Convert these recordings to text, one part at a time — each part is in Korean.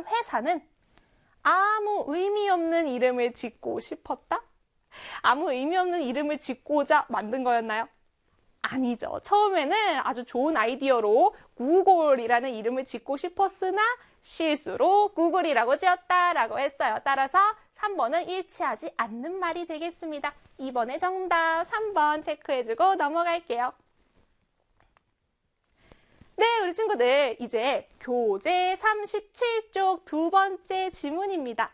어떤 회사는 아무 의미 없는 이름을 짓고 싶었다? 아무 의미 없는 이름을 짓고자 만든 거였나요? 아니죠. 처음에는 아주 좋은 아이디어로 구글이라는 이름을 짓고 싶었으나 실수로 구글이라고 지었다라고 했어요. 따라서 3번은 일치하지 않는 말이 되겠습니다. 2번의 정답 3번 체크해주고 넘어갈게요. 네, 우리 친구들 이제 교재 37쪽 두 번째 지문입니다.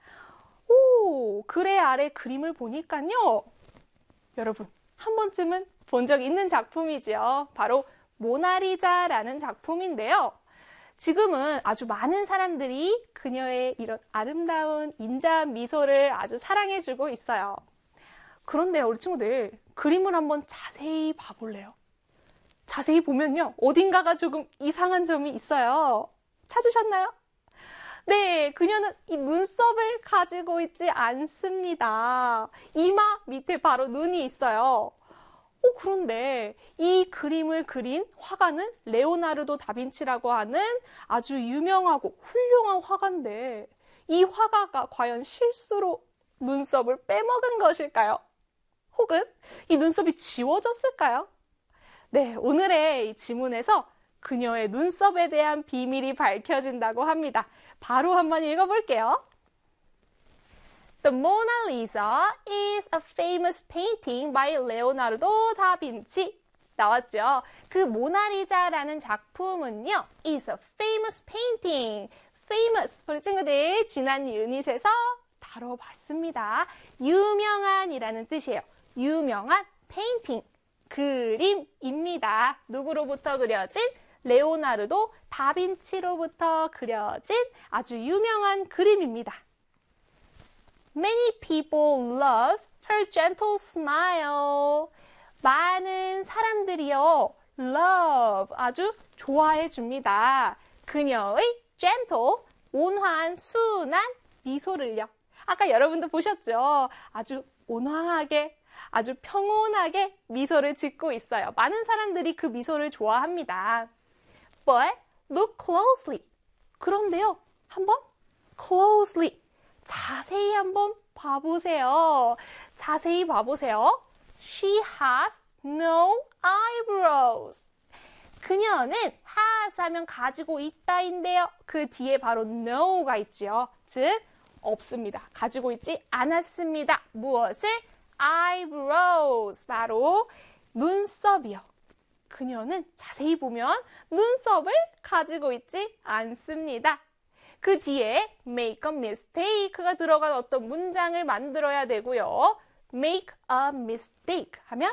오, 글의 아래 그림을 보니까요. 여러분, 한 번쯤은 본 적 있는 작품이지요. 바로 모나리자라는 작품인데요. 지금은 아주 많은 사람들이 그녀의 이런 아름다운 인자한 미소를 아주 사랑해주고 있어요. 그런데 우리 친구들 그림을 한번 자세히 봐볼래요? 자세히 보면요. 어딘가가 조금 이상한 점이 있어요. 찾으셨나요? 네, 그녀는 이 눈썹을 가지고 있지 않습니다. 이마 밑에 바로 눈이 있어요. 그런데 이 그림을 그린 화가는 레오나르도 다빈치라고 하는 아주 유명하고 훌륭한 화가인데 이 화가가 과연 실수로 눈썹을 빼먹은 것일까요? 혹은 이 눈썹이 지워졌을까요? 네, 오늘의 이 지문에서 그녀의 눈썹에 대한 비밀이 밝혀진다고 합니다. 바로 한번 읽어볼게요. The Mona Lisa is a famous painting by Leonardo da Vinci. 나왔죠? 그 모나리자라는 작품은요, is a famous painting. famous. 우리 친구들 지난 유닛에서 다뤄봤습니다. 유명한이라는 뜻이에요. 유명한 painting. 그림입니다. 누구로부터 그려진? 레오나르도 다빈치로부터 그려진 아주 유명한 그림입니다. Many people love her gentle smile. 많은 사람들이요, love, 아주 좋아해 줍니다. 그녀의 gentle, 온화한, 순한 미소를요. 아까 여러분도 보셨죠? 아주 온화하게, 아주 평온하게 미소를 짓고 있어요. 많은 사람들이 그 미소를 좋아합니다. But look closely. 그런데요, 한번 closely, 자세히 한번 봐보세요. 자세히 봐보세요. She has no eyebrows. 그녀는 has 하면 가지고 있다인데요. 그 뒤에 바로 no가 있지요. 즉, 없습니다. 가지고 있지 않았습니다. 무엇을? eyebrows. 바로 눈썹이요. 그녀는 자세히 보면 눈썹을 가지고 있지 않습니다. 그 뒤에 make a mistake가 들어간 어떤 문장을 만들어야 되고요. make a mistake 하면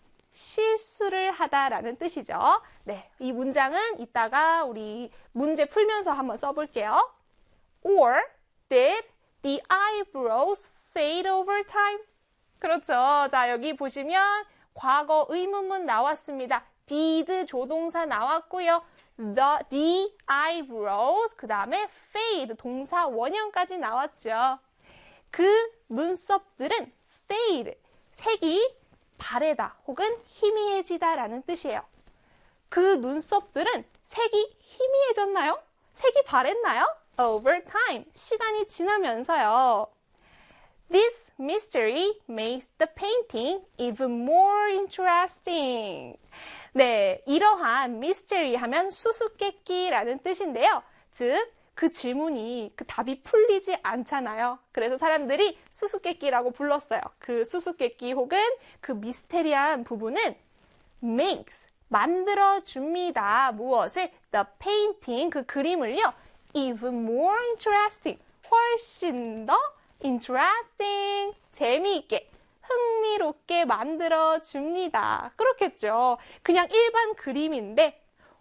실수를 하다라는 뜻이죠. 네, 이 문장은 이따가 우리 문제 풀면서 한번 써볼게요. Or did the eyebrows fade over time? 그렇죠. 자, 여기 보시면 과거 의문문 나왔습니다. did 조동사 나왔고요. the eyebrows, 그 다음에 fade, 동사 원형까지 나왔죠. 그 눈썹들은 fade, 색이 바래다 혹은 희미해지다 라는 뜻이에요. 그 눈썹들은 색이 희미해졌나요? 색이 바랬나요? over time, 시간이 지나면서요. This mystery makes the painting even more interesting. 네, 이러한 mystery 하면 수수께끼라는 뜻인데요. 즉, 그 질문이, 그 답이 풀리지 않잖아요. 그래서 사람들이 수수께끼라고 불렀어요. 그 수수께끼 혹은 그 미스테리한 부분은 makes, 만들어줍니다. 무엇을? The painting, 그 그림을요. even more interesting, 훨씬 더 interesting, 재미있게, 흥미롭게 만들어줍니다. 그렇겠죠. 그냥 일반 그림인데,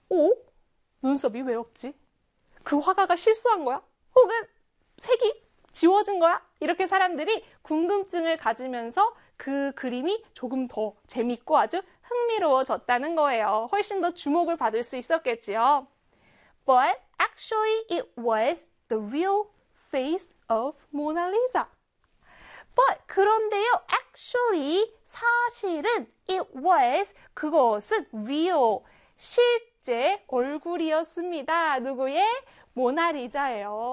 눈썹이 왜 없지? 그 화가가 실수한 거야? 혹은 색이 지워진 거야? 이렇게 사람들이 궁금증을 가지면서 그 그림이 조금 더 재밌고 아주 흥미로워졌다는 거예요. 훨씬 더 주목을 받을 수 있었겠지요. But actually it was the real face of Mona Lisa. But 그런데요, actually 사실은 it was, 그것은 real, 실제 얼굴이었습니다. 누구의? 모나리자예요.